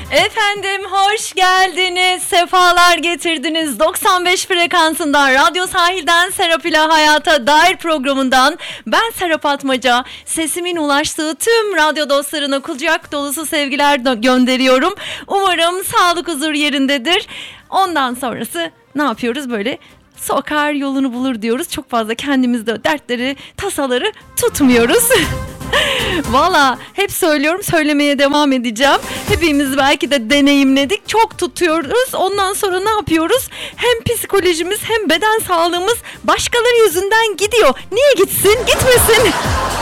Efendim hoş geldiniz, sefalar getirdiniz. 95 frekansından Radyo Sahil'den Serap ile Hayata Dair programından ben Serap Atmaca. Sesimin ulaştığı tüm radyo dostlarına kucak dolusu sevgiler gönderiyorum. Umarım sağlık huzur yerindedir. Ondan sonrası ne yapıyoruz böyle? Sokar yolunu bulur diyoruz. Çok fazla kendimizde dertleri, tasaları tutmuyoruz. Valla hep söylüyorum, söylemeye devam edeceğim. Hepimiz belki de deneyimledik. Çok tutuyoruz. Ondan sonra ne yapıyoruz? Hem psikolojimiz hem beden sağlığımız başkaları yüzünden gidiyor. Niye gitsin? Gitmesin.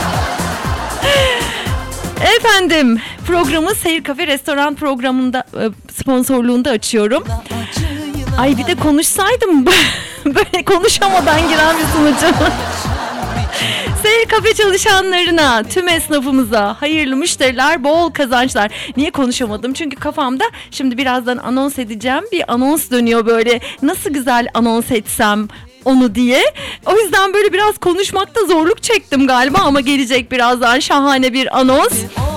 Efendim, programı Seyir Kafe Restoran programında sponsorluğunda açıyorum. Ay bir de konuşsaydım böyle konuşamadan giren bir sunucu. Seyir Kafe çalışanlarına, tüm esnafımıza hayırlı müşteriler, bol kazançlar. Niye konuşamadım? Çünkü kafamda şimdi birazdan anons edeceğim. Bir anons dönüyor böyle. Nasıl güzel anons etsem onu diye. O yüzden böyle biraz konuşmakta zorluk çektim galiba ama gelecek birazdan şahane bir anons.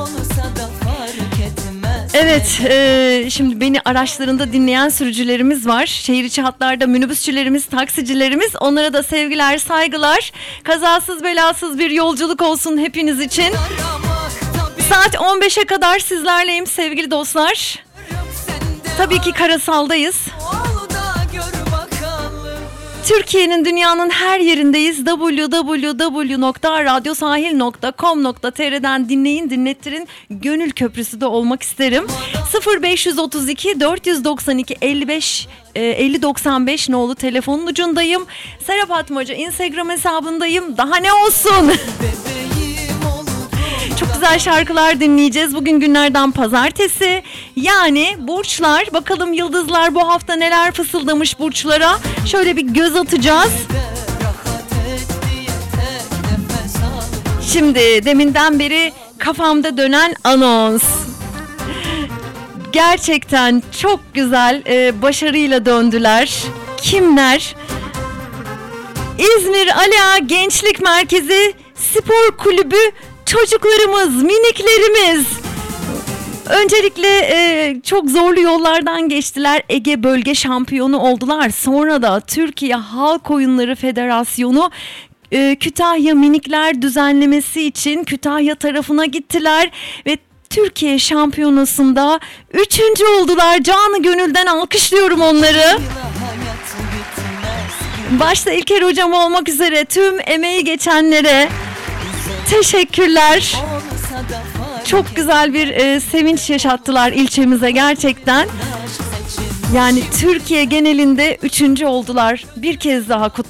Evet, şimdi beni araçlarında dinleyen sürücülerimiz var. Şehir içi hatlarda minibüsçülerimiz, taksicilerimiz. Onlara da sevgiler, saygılar. Kazasız belasız bir yolculuk olsun hepiniz için. Saat 15'e kadar sizlerleyim sevgili dostlar. Tabii ki karasaldayız. Türkiye'nin, dünyanın her yerindeyiz. www.radyosahil.com.tr'den dinleyin, dinlettirin. Gönül köprüsü de olmak isterim. 0532 492 55 5095 nolu telefonun ucundayım. Serap Atmaca Instagram hesabındayım. Daha ne olsun? Çok güzel şarkılar dinleyeceğiz. Bugün günlerden pazartesi. Yani burçlar. Bakalım yıldızlar bu hafta neler fısıldamış burçlara. Şöyle bir göz atacağız. Şimdi deminden beri kafamda dönen anons. Gerçekten çok güzel, başarıyla döndüler. Kimler? İzmir Ala Gençlik Merkezi Spor Kulübü çocuklarımız, miniklerimiz. Öncelikle çok zorlu yollardan geçtiler. Ege Bölge Şampiyonu oldular. Sonra da Türkiye Halk Oyunları Federasyonu Kütahya Minikler düzenlemesi için Kütahya tarafına gittiler ve Türkiye Şampiyonası'nda 3. oldular. Canı gönülden alkışlıyorum onları. Başta İlker hocam olmak üzere tüm emeği geçenlere teşekkürler. Çok güzel bir sevinç yaşattılar ilçemize gerçekten. Yani Türkiye genelinde 3. oldular. Bir kez daha